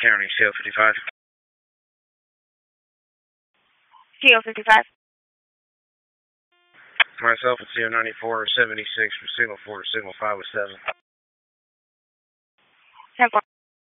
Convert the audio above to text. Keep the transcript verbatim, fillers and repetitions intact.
County, C L fifty-five. C L fifty-five. Myself at C O ninety-four seventy-six for signal four, signal five with seven.